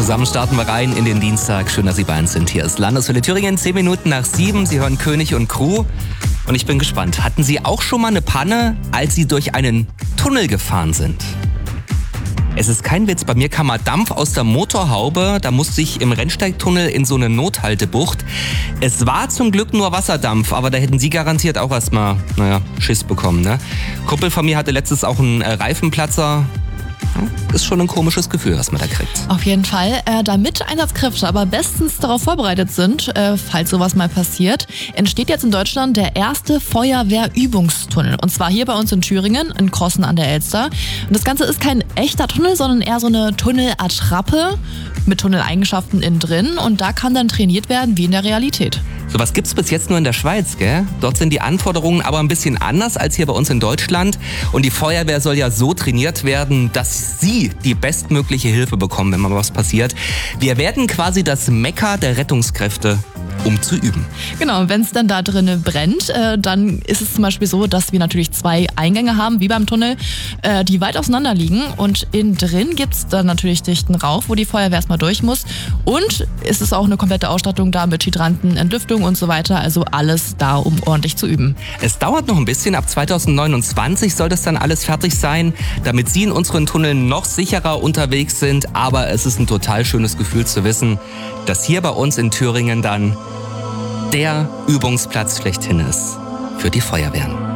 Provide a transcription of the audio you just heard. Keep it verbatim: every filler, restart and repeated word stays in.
Zusammen starten wir rein in den Dienstag. Schön, dass Sie bei uns sind. Hier ist Landeswelle Thüringen, zehn Minuten nach sieben. Sie hören König und Crew. Und ich bin gespannt. Hatten Sie auch schon mal eine Panne, als Sie durch einen Tunnel gefahren sind? Es ist kein Witz, bei mir kam mal Dampf aus der Motorhaube. Da musste ich im Rennsteigtunnel in so eine Nothaltebucht. Es war zum Glück nur Wasserdampf, aber da hätten Sie garantiert auch erstmal, naja, Schiss bekommen, ne? Kumpel von mir hatte letztens auch einen äh, Reifenplatzer. Ist schon ein komisches Gefühl, was man da kriegt. Auf jeden Fall. Äh, damit Einsatzkräfte aber bestens darauf vorbereitet sind, äh, falls sowas mal passiert, entsteht jetzt in Deutschland der erste Feuerwehrübungstunnel. Und zwar hier bei uns in Thüringen, in Crossen an der Elster. Und das Ganze ist kein echter Tunnel, sondern eher so eine Tunnelattrappe mit Tunneleigenschaften innen drin. Und da kann dann trainiert werden wie in der Realität. Sowas gibt's bis jetzt nur in der Schweiz, gell? Dort sind die Anforderungen aber ein bisschen anders als hier bei uns in Deutschland. Und die Feuerwehr soll ja so trainiert werden, dass sie die bestmögliche Hilfe bekommen, wenn mal was passiert. Wir werden quasi das Mekka der Rettungskräfte, um zu üben. Genau, und wenn es dann da drinnen brennt, äh, dann ist es zum Beispiel so, dass wir natürlich zwei Eingänge haben, wie beim Tunnel, äh, die weit auseinander liegen. Und innen drin gibt's dann natürlich dichten Rauch, wo die Feuerwehr erstmal durch muss. Und es ist auch eine komplette Ausstattung da mit Hydranten, Entlüftung und so weiter. Also alles da, um ordentlich zu üben. Es dauert noch ein bisschen. Ab zweitausendneunundzwanzig soll das dann alles fertig sein, damit Sie in unseren Tunneln noch sicherer unterwegs sind. Aber es ist ein total schönes Gefühl zu wissen, dass hier bei uns in Thüringen dann der Übungsplatz schlechthin ist für die Feuerwehren.